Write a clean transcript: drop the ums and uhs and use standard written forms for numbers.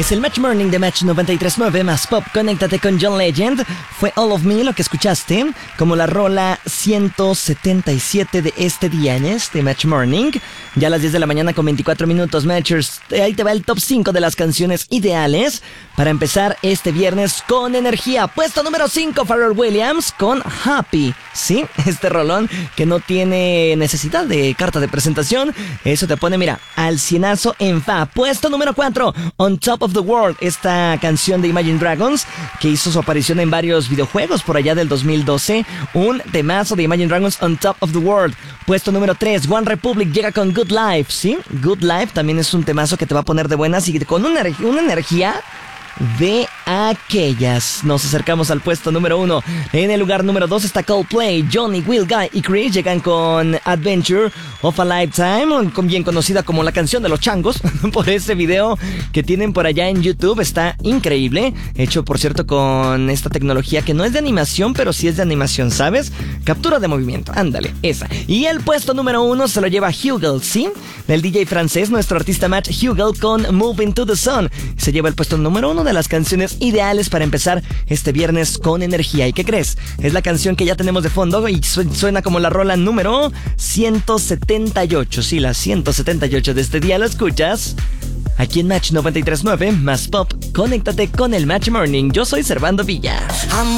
Es el Match Morning de Match 93.9 más Pop. Conéctate con John Legend. Fue All of Me lo que escuchaste como la rola 177 de este día en este Match Morning. Ya a las 10 de la mañana con 24 minutos, Matchers. Ahí te va el top 5 de las canciones ideales para empezar este viernes con energía. Puesto número 5, Pharrell Williams con Happy. Sí, este rolón que no tiene necesidad de carta de presentación. Eso te pone, mira, al cienazo en fa. Puesto número 4, On Top of the World. Esta canción de Imagine Dragons que hizo su aparición en varios videojuegos por allá del 2012. Un temazo de Imagine Dragons, On Top of the World. Puesto número 3, One Republic llega con Good Life. Sí, Good Life también es un temazo que te va a poner de buenas y con una energía de aquellas. Nos acercamos al puesto número 1. En el lugar número 2 está Coldplay. Johnny, Will, Guy y Chris llegan con Adventure of a Lifetime, bien conocida como la canción de los changos, por ese video que tienen por allá en YouTube. Está increíble, hecho por cierto con esta tecnología que no es de animación, pero sí es de animación, ¿sabes? Captura de movimiento, ándale, esa. Y el puesto número 1 se lo lleva Hugel, ¿sí? Del DJ francés, nuestro artista Match Hugel con Moving to the Sun. Se lleva el puesto número 1 de las canciones ideales para empezar este viernes con energía. ¿Y qué crees? Es la canción que ya tenemos de fondo y suena como la rola número 178. Sí, la 178 de este día. ¿Lo escuchas? Aquí en Match 93.9 más Pop. Conéctate con el Match Morning. Yo soy Servando Villa.